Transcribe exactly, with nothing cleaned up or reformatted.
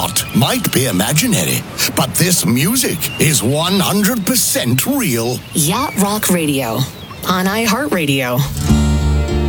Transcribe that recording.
art might be imaginary, but this music is one hundred percent real. Yacht Rock Radio on iHeartRadio.